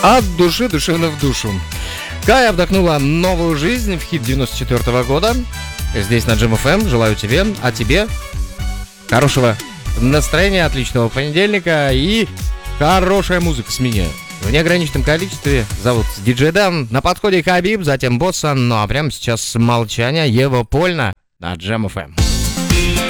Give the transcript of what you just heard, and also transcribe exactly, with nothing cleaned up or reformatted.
От души душевно в душу. Кая вдохнула новую жизнь в хит девяносто четвёртого года. Здесь на Джем эф эм. Желаю тебе, а тебе хорошего настроения, отличного понедельника и хорошая музыка с меня. В неограниченном количестве. Зовут диджей Дэн. На подходе Хабиб, затем Босса. Ну а прямо сейчас молчание. Ева Польна на Джем эф эм.